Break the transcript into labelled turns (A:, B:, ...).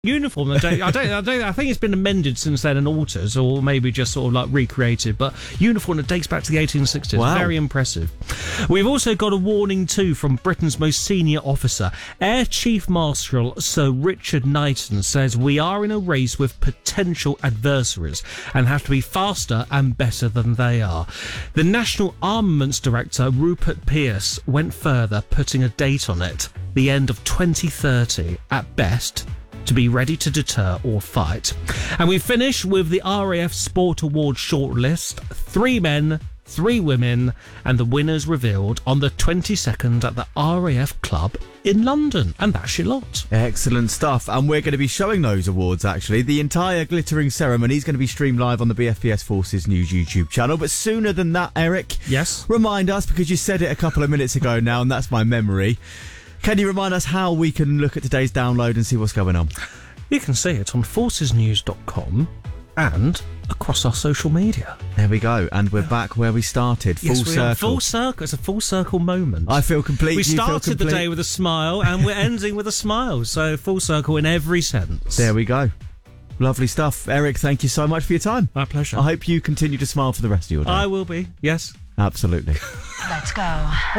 A: uniform. I think it's been amended since then and altered, or maybe just sort of like recreated. But uniform that dates back to the 1860s.
B: Wow.
A: Very impressive. We've also got a warning too from Britain's most senior officer, Air Chief Marshal Sir Richard Knighton, says we are in a race with potential adversaries and have to be faster and better than they are. The National Armaments Director Rupert Pearce went further, putting a date on it, the end of 2030 at best, to be ready to deter or fight. And we finish with the RAF Sport Award shortlist. 3 men, 3 women, and the winners revealed on the 22nd at the RAF Club in London. And that's your lot.
B: Excellent stuff. And we're going to be showing those awards, actually. The entire glittering ceremony is going to be streamed live on the BFBS Forces News YouTube channel. But sooner than that, Eric,
A: Yes?
B: remind us, because you said it a couple of minutes ago now, and that's my memory. Can you remind us how we can look at today's download and see what's going on?
A: You can see it on forcesnews.com and across our social media.
B: There we go. And we're back where we started. Full
A: Yes, we are.
B: circle.
A: Full circle. It's a full circle moment.
B: I feel complete.
A: We
B: You feel
A: started the
B: complete?
A: day with a smile and we're ending with a smile. So full circle in every sense.
B: There we go. Lovely stuff. Eric, thank you so much for your time.
A: My pleasure.
B: I hope you continue to smile for the rest of your day.
A: I will be. Yes.
B: Absolutely.
C: Let's go.